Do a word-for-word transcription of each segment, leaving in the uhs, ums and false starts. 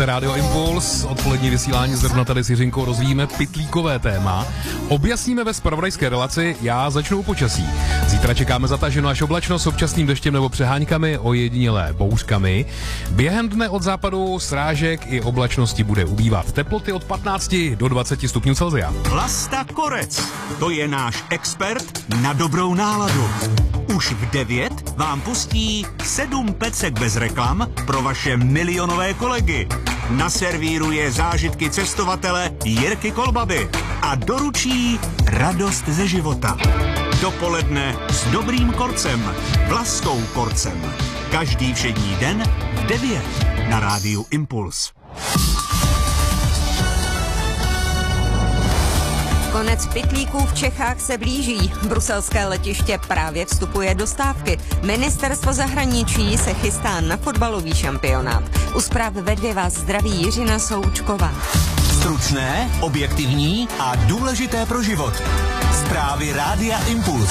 Rádio Impuls, odpolední vysílání zrovna tady s Jiřinkou rozvíjíme pytlíkové téma. Objasníme ve zpravodajské relaci, já začnu počasí. Zítra čekáme zataženou až oblačnost s občasným deštěm nebo přeháňkami, ojedinělé bouřkami. Během dne od západu srážek i oblačnosti bude ubývat. Teploty od patnácti do dvaceti stupňů Celsia. Vlasta Korec, to je náš expert na dobrou náladu. Už v devět vám pustí sedm pecek bez reklam pro vaše milionové kolegy. Naservíruje zážitky cestovatele Jirky Kolbaby a doručí radost ze života. Dopoledne s dobrým korcem, Vlastou Korcem. Každý všední den v devět na rádiu Impuls. Konec pytlíků v Čechách se blíží. Bruselské letiště právě vstupuje do stávky. Ministerstvo zahraničí se chystá na fotbalový šampionát. U zpráv ve dvě vás zdraví Jiřina Součková. Stručné, objektivní a důležité pro život. Zprávy Rádia Impuls.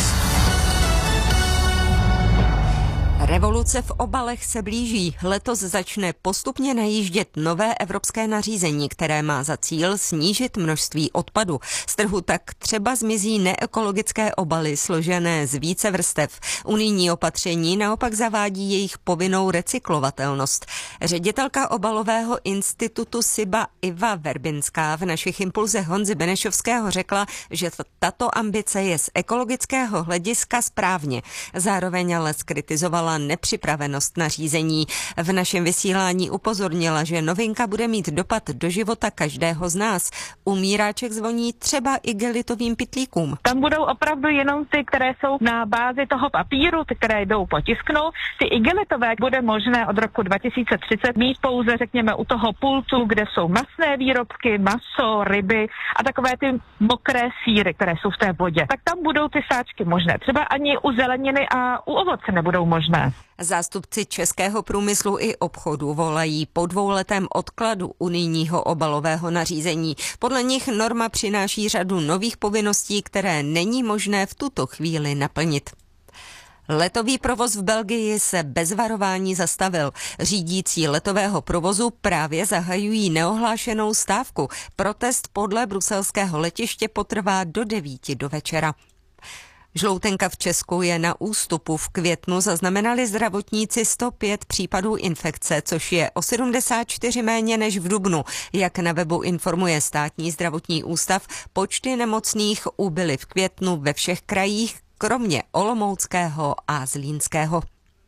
Revoluce v obalech se blíží. Letos začne postupně najíždět nové evropské nařízení, které má za cíl snížit množství odpadu. Z trhu tak třeba zmizí neekologické obaly složené z více vrstev. Unijní opatření naopak zavádí jejich povinnou recyklovatelnost. Ředitelka obalového institutu SIBA Iva Verbinská v našich impulzech Honzy Benešovského řekla, že tato ambice je z ekologického hlediska správně. Zároveň ale zkritizovala nepřipravenost na řízení. V našem vysílání upozornila, že novinka bude mít dopad do života každého z nás. Umíráček zvoní třeba igelitovým pytlíkům. Tam budou opravdu jenom ty, které jsou na bázi toho papíru, ty, které jdou potisknout. Ty igelitové bude možné od roku dva tisíce třicet mít pouze, řekněme, u toho pultu, kde jsou masné výrobky, maso, ryby a takové ty mokré sýry, které jsou v té vodě. Tak tam budou ty sáčky možné. Třeba ani u zeleniny a u ovoce nebudou možné. Zástupci českého průmyslu i obchodu volají po dvouletém odkladu unijního obalového nařízení. Podle nich norma přináší řadu nových povinností, které není možné v tuto chvíli naplnit. Letový provoz v Belgii se bez varování zastavil. Řídící letového provozu právě zahajují neohlášenou stávku. Protest podle bruselského letiště potrvá do devíti do večera. Žloutenka v Česku je na ústupu. V květnu zaznamenali zdravotníci sto pět případů infekce, což je o sedmdesát čtyři méně než v dubnu. Jak na webu informuje Státní zdravotní ústav, počty nemocných ubyly v květnu ve všech krajích, kromě Olomouckého a Zlínského.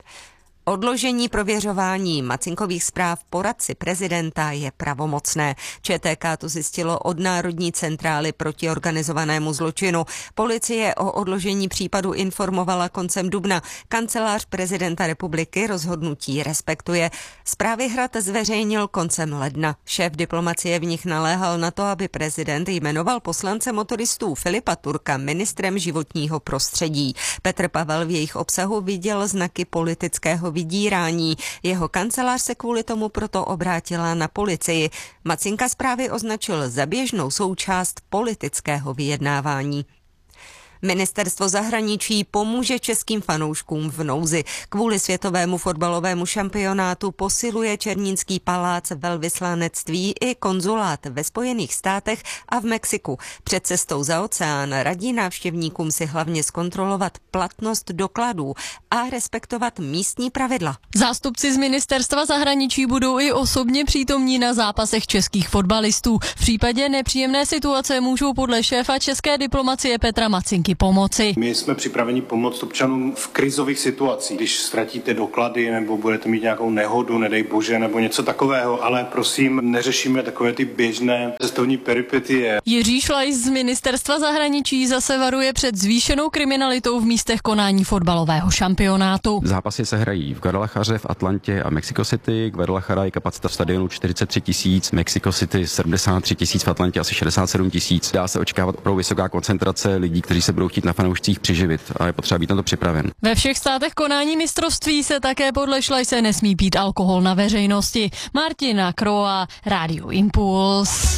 Odložení prověřování Macinkových zpráv poradci prezidenta je pravomocné. ČTK to zjistilo od Národní centrály proti organizovanému zločinu. Policie o odložení případu informovala koncem dubna. Kancelář prezidenta republiky rozhodnutí respektuje. Zprávy Hrad zveřejnil koncem ledna. Šéf diplomacie v nich naléhal na to, aby prezident jmenoval poslance motoristů Filipa Turka ministrem životního prostředí. Petr Pavel v jejich obsahu viděl znaky politického vydírání. Jeho kancelář se kvůli tomu proto obrátila na policii. Macinka zprávy označil za běžnou součást politického vyjednávání. Ministerstvo zahraničí pomůže českým fanouškům v nouzi. Kvůli světovému fotbalovému šampionátu posiluje Černínský palác, velvyslanectví i konzulát ve Spojených státech a v Mexiku. Před cestou za oceán radí návštěvníkům si hlavně zkontrolovat platnost dokladů a respektovat místní pravidla. Zástupci z ministerstva zahraničí budou i osobně přítomní na zápasech českých fotbalistů. V případě nepříjemné situace můžou podle šéfa české diplomacie Petra Macinky pomoci. My jsme připraveni pomoct občanům v krizových situacích, když ztratíte doklady nebo budete mít nějakou nehodu, nedej bože, nebo něco takového, ale prosím, neřešíme takové ty běžné cestovní peripetie. Jiří Šlajs z ministerstva zahraničí zase varuje před zvýšenou kriminalitou v místech konání fotbalového šampionátu. Zápasy se hrají v Guadalajaře, v Atlantě a Mexico City. Guadalajara je kapacita stadionu čtyřicet tři tisíc, Mexico City sedmdesát tři tisíc, v Atlantě asi šedesát sedm tisíc. Dá se očekávat opravdu vysoká koncentrace lidí, kteří se budou chtít na fanoušcích přiživit, a je potřeba být na to připraven. Ve všech státech konání mistrovství se také podle Šlajse nesmí pít alkohol na veřejnosti. Martina Kroa, Rádio Impuls.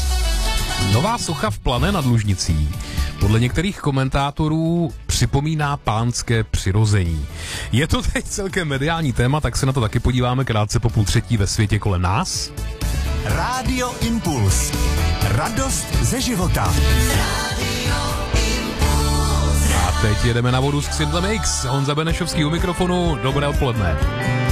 Nová socha v Plané nad Lužnicí podle některých komentátorů připomíná pánské přirození. Je to teď celkem mediální téma, tak se na to taky podíváme krátce po půl třetí ve světě kolem nás. Rádio Impuls. Radost ze života. A teď jedeme na vodu s Xindlem X. Honza Benešovský u mikrofonu. Dobré odpoledne.